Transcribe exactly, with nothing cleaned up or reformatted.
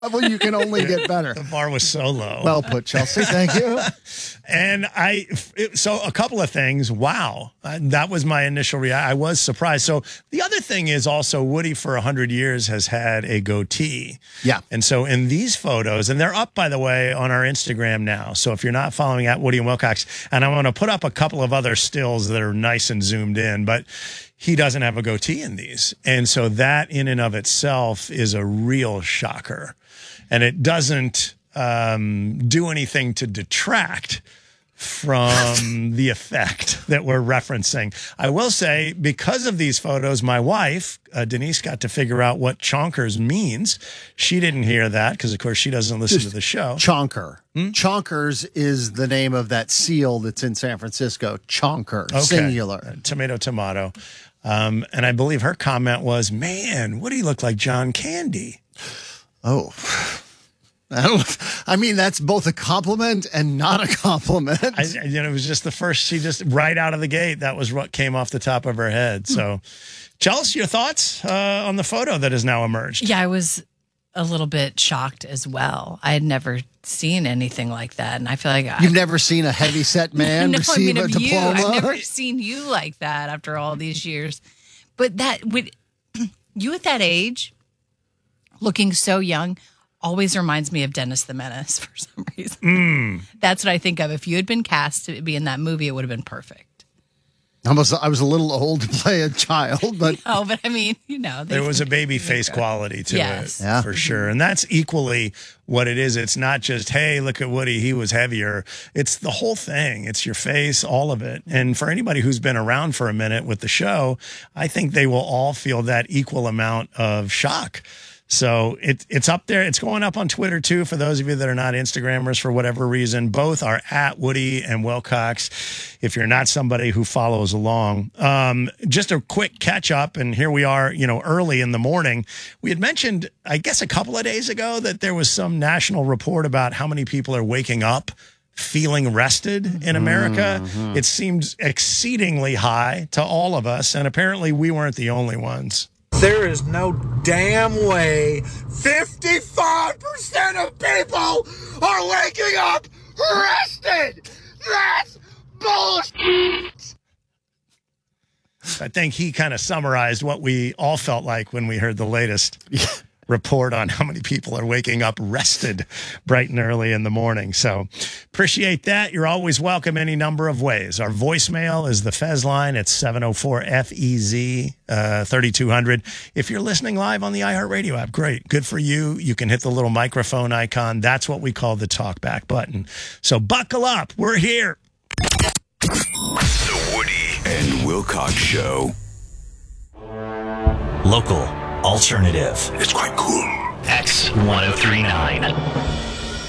Well, you can only get better. The bar was so low. Well put, Chelsea. Thank you. And I, it, so a couple of things. Wow. Uh, that was my initial reaction. I was surprised. So the other thing is also Woody for a hundred years has had a goatee. Yeah. And so in these photos, and they're up, by the way, on our Instagram now. So if you're not following at Woody and Wilcox, and I'm going to put up a couple of other stills that are nice and zoomed in, but he doesn't have a goatee in these. And so that in and of itself is a real shocker. And it doesn't um, do anything to detract from the effect that we're referencing. I will say, because of these photos, my wife, uh, Denise, got to figure out what chonkers means. She didn't hear that because, of course, she doesn't listen Just to the show. Chonker. Hmm? Chonkers is the name of that seal that's in San Francisco. Chonker, okay. Singular. Uh, tomato, tomato. Um, and I believe her comment was, man, what do you look like John Candy? Oh, I don't. I mean, that's both a compliment and not a compliment. I, you know, it was just the first. She just right out of the gate. That was what came off the top of her head. So, Chelsea, your thoughts uh, on the photo that has now emerged? Yeah, I was a little bit shocked as well. I had never seen anything like that, and I feel like you've I, never seen a heavyset man no, receive I mean, a of diploma. You. I've never seen you like that after all these years. But that would you at that age, looking so young, always reminds me of Dennis the Menace for some reason. Mm. That's what I think of. If you had been cast to be in that movie, it would have been perfect. Almost, I was a little old to play a child, but oh, but I mean, you know, there was a baby face quality to yes. it, yeah. for sure, and that's equally what it is. It's not just, hey, look at Woody, he was heavier. It's the whole thing. It's your face, all of it. And for anybody who's been around for a minute with the show, I think they will all feel that equal amount of shock. So it, it's up there. It's going up on Twitter, too, for those of you that are not Instagrammers for whatever reason. Both are at Woody and Wilcox, if you're not somebody who follows along. Um, just a quick catch-up, and here we are, you know, early in the morning. We had mentioned, I guess, a couple of days ago that there was some national report about how many people are waking up feeling rested in America. Mm-hmm. It seemed exceedingly high to all of us, and apparently we weren't the only ones. There is no damn way fifty-five percent of people are waking up rested. That's bullshit. I think he kind of summarized what we all felt like when we heard the latest report on how many people are waking up rested bright and early in the morning. So appreciate that. You're always welcome any number of ways. Our voicemail is the Fez line. It's seven oh four F E Z uh, thirty-two hundred. If you're listening live on the iHeartRadio app, great. Good for you. You can hit the little microphone icon. That's what we call the talkback button. So buckle up. We're here. The Woody and Wilcox Show. Local. Alternative. It's quite cool. X ten thirty-nine.